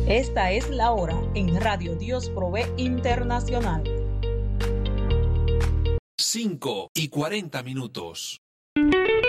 Esta es la hora en Radio Dios Provee Internacional. 5:40.